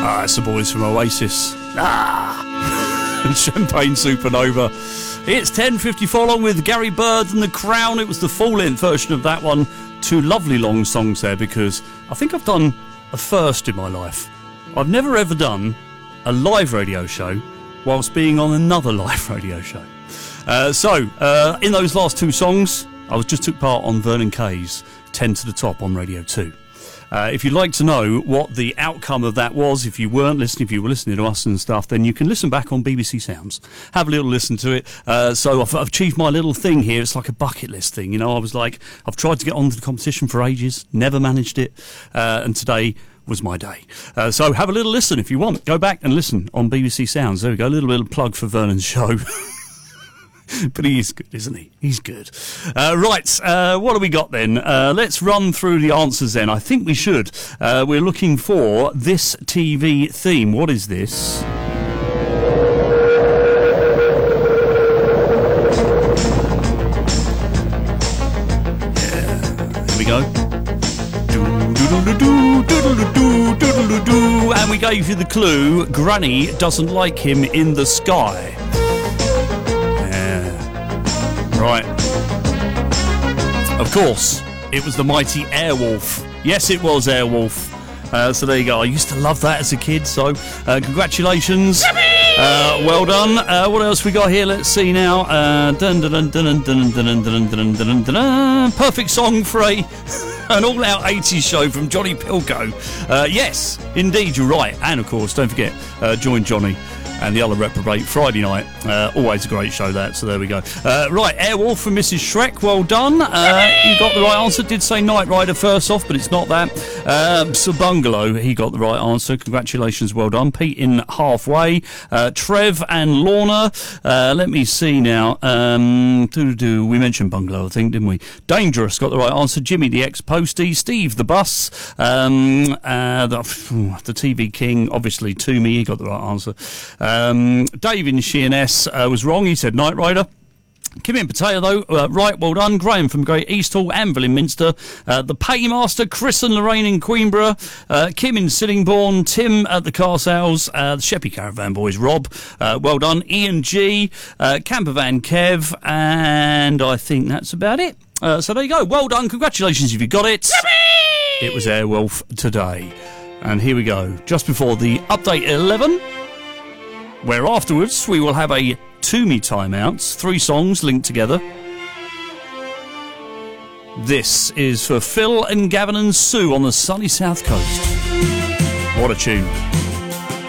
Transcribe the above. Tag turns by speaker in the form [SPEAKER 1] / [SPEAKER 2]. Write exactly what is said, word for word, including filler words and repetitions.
[SPEAKER 1] Ah, it's the boys from Oasis. Ah! And Champagne Supernova. It's ten fifty-four along with Gary Bird and The Crown. It was the full-length version of that one. Two lovely long songs there, because I think I've done a first in my life. I've never ever done a live radio show whilst being on another live radio show. Uh, so, uh, in those last two songs, I was just took part on Vernon Kay's ten to the Top on Radio two. Uh, if you'd like to know what the outcome of that was, if you weren't listening, if you were listening to us and stuff, then you can listen back on B B C Sounds. Have a little listen to it. Uh, so I've, I've achieved my little thing here. It's like a bucket list thing. You know, I was like, I've tried to get onto the competition for ages, never managed it. Uh, and today was my day. Uh, so have a little listen if you want. Go back and listen on B B C Sounds. There we go. A little, little plug for Vernon's show. But he is good, isn't he? He's good. Uh, right, uh, what have we got then? Uh, let's run through the answers then. I think we should. Uh, we're looking for this T V theme. What is this? Yeah, here we go. And we gave you the clue, Granny doesn't like him in the sky. Right. Of course, it was the mighty Airwolf. Yes, it was Airwolf. Uh, so there you go. I used to love that as a kid, so uh, congratulations. Uh, well done. Uh, what else we got here? Let's see now. Uh, dun, dun, dun, dun, dun, dun, dun, dun, dun, dun, dun. Perfect song for a an all-out eighties show from Johnny Pilco. Uh, yes, indeed, you're right. And, of course, don't forget, uh, join Johnny and the other reprobate Friday night. Uh, always a great show, that. So there we go. Uh, right, Airwolf from Missus Shrek. Well done. Uh, you got the right answer. Did say Knight Rider first off, but it's not that. Um, Sir Bungalow, he got the right answer. Congratulations, well done. Pete in halfway. Uh, Trev and Lorna. Uh, let me see now. Um, doo-doo-doo. We mentioned Bungalow, I think, didn't we? Dangerous got the right answer. Jimmy the ex-postie. Steve the bus. Um, uh, the, the T V King, obviously, Toomey, he got the right answer. Um, Dave in Sheerness uh, was wrong. He said Knight Rider. Kim in Potato, though, uh, right, well done. Graham from Great Easthall, Anvil in Minster, uh, the Paymaster, Chris and Lorraine in Queenborough, uh, Kim in Sittingbourne, Tim at the Car Sales, uh, the Sheppey Caravan Boys, Rob, uh, well done. Ian G, uh, Campervan Kev, and I think that's about it. Uh, so there you go. Well done. Congratulations if you got it. Yippee! It was Airwolf today. And here we go. Just before the update eleven, where afterwards we will have a Toomey timeouts, three songs linked together. This is for Phil and Gavin and Sue on the sunny south coast. What a tune.